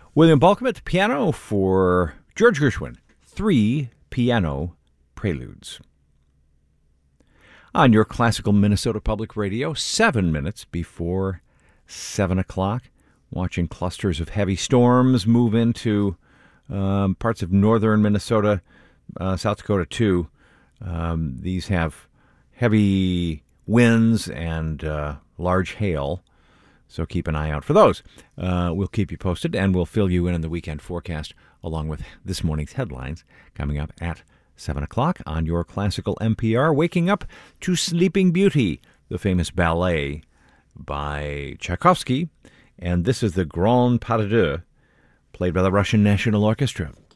William Balcom at the piano for George Gershwin, 3 piano preludes. On your classical Minnesota Public Radio, 7 minutes before 7 o'clock, watching clusters of heavy storms move into parts of northern Minnesota, South Dakota too. These have heavy winds and large hail, so keep an eye out for those. We'll keep you posted, and we'll fill you in the weekend forecast along with this morning's headlines coming up at 7 o'clock on your classical NPR. Waking up to Sleeping Beauty, the famous ballet by Tchaikovsky, and this is the Grand Pas de Deux, played by the Russian National Orchestra.